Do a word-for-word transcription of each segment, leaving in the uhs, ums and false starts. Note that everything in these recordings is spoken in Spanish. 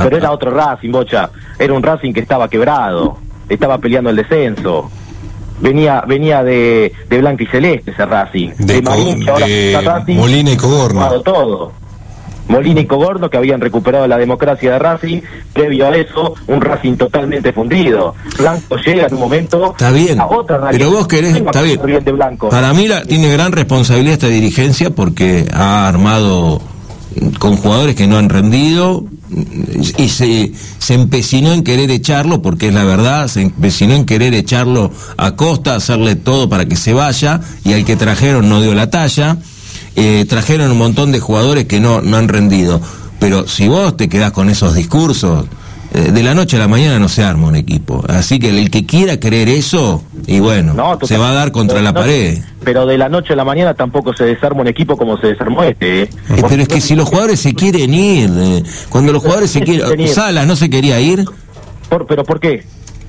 Pero era otro Racing, Bocha. Era un Racing que estaba quebrado, estaba peleando el descenso. Venía venía de, de blanco y celeste ese Racing. De, de, Marín, que ahora de Racing, Molina y Cogorno. Todo. Molina y Cogorno, que habían recuperado la democracia de Racing. Previo a eso, un Racing totalmente fundido. Blanco llega en un momento está bien, a otra realidad. pero vos querés, está bien. De Blanco. Para mí la, tiene gran responsabilidad esta dirigencia porque ha armado con jugadores que no han rendido y se, se empecinó en querer echarlo, porque es la verdad, se empecinó en querer echarlo a Costa, hacerle todo para que se vaya, y al que trajeron no dio la talla. Eh, trajeron un montón de jugadores que no, no han rendido, pero si vos te quedás con esos discursos, eh, de la noche a la mañana no se arma un equipo, así que el, el que quiera creer eso, y bueno, no, se va a dar contra la no, pared. Pero de la noche a la mañana tampoco se desarma un equipo como se desarmó este, ¿eh? Eh, pero es que si los jugadores se quieren ir, eh, cuando los jugadores se quieren... Salas no se quería ir. Por, ¿Pero por qué?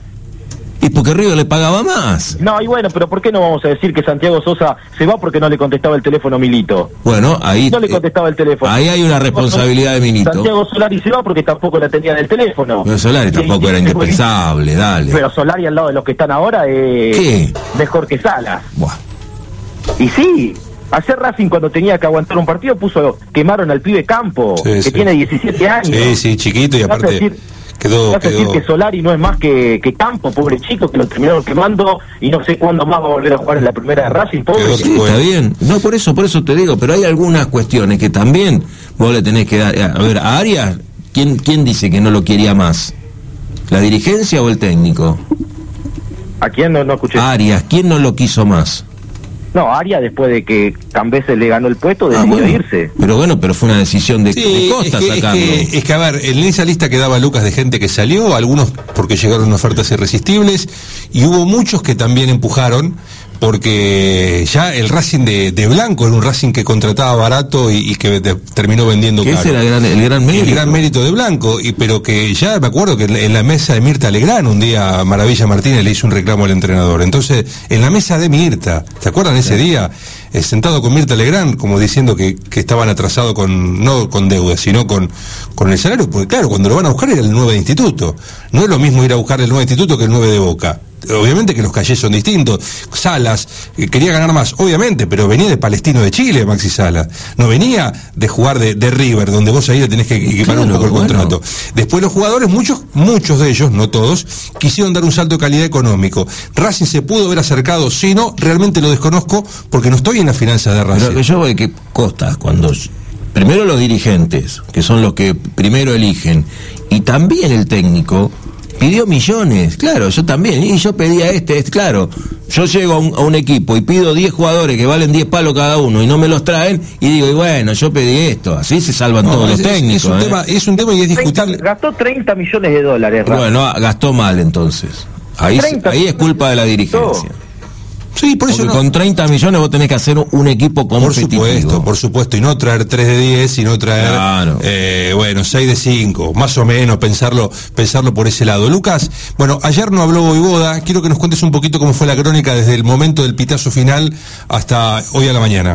Y porque River le pagaba más. No, y bueno, pero ¿por qué no vamos a decir que Santiago Sosa se va porque no le contestaba el teléfono a Milito? Bueno, ahí... No le contestaba el teléfono. Ahí hay una responsabilidad de Milito. Santiago Solari se va porque tampoco la tenía en el teléfono. Pero Solari tampoco era indispensable, dale. Pero Solari al lado de los que están ahora es... ¿Qué? Mejor que Salas. Buah. Y sí... Hacer Racing cuando tenía que aguantar un partido puso, quemaron al pibe Campo, sí, que sí. tiene diecisiete años. Sí, sí, chiquito y aparte decir, quedó... ¿Vas a decir quedó... que Solari no es más que, que Campo, pobre chico, que lo terminaron quemando y no sé cuándo más va a volver a jugar en la primera de Racing, pobre? Sí, está bien. No, por eso, por eso te digo, pero hay algunas cuestiones que también vos le tenés que dar... A ver, a Arias, ¿quién, quién dice que no lo quería más? ¿La dirigencia o el técnico? ¿A quién no, no escuché? Arias, ¿quién no lo quiso más? No, Arias, después de que Cambeses le ganó el puesto, decidió ah, bueno. irse. Pero bueno, pero fue una decisión de, sí, de Costa es que, sacarlo. Es que, es que, a ver, en esa lista quedaba Lucas de gente que salió, algunos porque llegaron ofertas irresistibles, y hubo muchos que también empujaron, porque ya el Racing de, de Blanco era un Racing que contrataba barato y, y que de, terminó vendiendo que caro. Ese era el gran, el gran mérito. El gran mérito de Blanco, y pero que ya me acuerdo que en la mesa de Mirta Legrand un día Maravilla Martínez le hizo un reclamo al entrenador. Entonces, en la mesa de Mirta, ¿se acuerdan ese sí. día? Eh, sentado con Mirta Legrand, como diciendo que, que estaban atrasados con, no con deuda, sino con, con el salario, porque claro, cuando lo van a buscar era el nueve de instituto. No es lo mismo ir a buscar el nueve de instituto que el nueve de Boca. Obviamente que los calles son distintos. Salas eh, quería ganar más, obviamente, pero venía de Palestino de Chile, Maxi Salas. No venía de jugar de, de River, donde vos ahí le tenés que equipar claro, un poco el bueno. contrato. Después los jugadores, muchos, muchos de ellos, no todos, quisieron dar un salto de calidad económico. Racing se pudo haber acercado, si no, realmente lo desconozco, porque no estoy en las finanzas de Racing. Pero que yo voy que Costa, cuando primero los dirigentes, que son los que primero eligen, y también el técnico, pidió millones, claro, yo también, y yo pedía este, este claro, yo llego a un, a un equipo y pido diez jugadores que valen diez palos cada uno y no me los traen, y digo, y bueno, yo pedí esto, así se salvan no, todos es, los técnicos. Es un, ¿eh? tema, es un tema y es discutible. Gastó treinta millones de dólares. Rafa. Bueno, gastó mal entonces, ahí, ahí es culpa de la dirigencia. Sí, por eso Porque no. con treinta millones vos tenés que hacer un equipo competitivo. Por supuesto, por supuesto, y no traer tres de diez, sino traer, claro. eh, bueno, seis de cinco, más o menos, pensarlo pensarlo por ese lado. Lucas, bueno, ayer no habló Voivoda, quiero que nos cuentes un poquito cómo fue la crónica desde el momento del pitazo final hasta hoy a la mañana.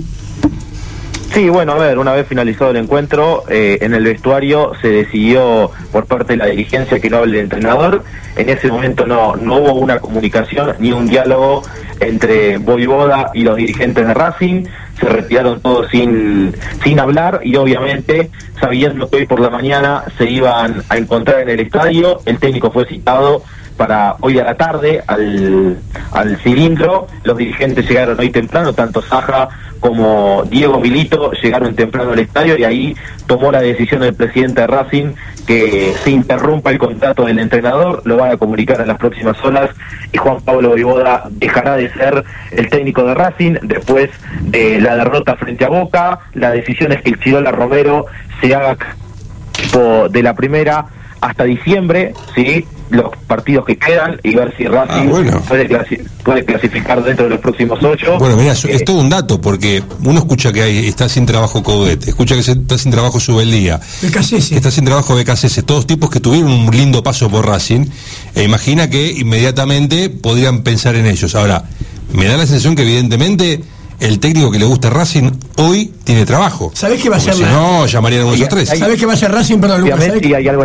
Sí, bueno, a ver, una vez finalizado el encuentro, eh, en el vestuario se decidió por parte de la dirigencia que no hable el entrenador. En ese momento no, no hubo una comunicación ni un diálogo entre Voivoda y los dirigentes de Racing. Se retiraron todos sin, sin hablar, y obviamente, sabiendo que hoy por la mañana se iban a encontrar en el estadio, el técnico fue citado para hoy a la tarde al, al cilindro. Los dirigentes llegaron hoy temprano, tanto Saja como Diego Milito llegaron temprano al estadio, y ahí tomó la decisión el presidente de Racing que se interrumpa el contrato del entrenador. Lo van a comunicar en las próximas horas, y Juan Pablo Voivoda dejará de ser el técnico de Racing después de la derrota frente a Boca. La decisión es que el Chirola Romero se haga equipo de la primera hasta diciembre, ¿sí? Los partidos que quedan, y ver si Racing ah, bueno. puede, clasi puede clasificar dentro de los próximos ocho. Bueno, mira, eh, es todo un dato, porque uno escucha que hay, está sin trabajo Coudet, escucha que se, está sin trabajo Subeldía, está sin trabajo B K C S, todos tipos que tuvieron un lindo paso por Racing, e imagina que inmediatamente podrían pensar en ellos. Ahora, me da la sensación que evidentemente el técnico que le gusta Racing hoy tiene trabajo. ¿Sabés qué va a ser? Si no, llamarían a unos tres. ¿Sabés qué va a ser Racing? Perdón, Lucas. Y hay algo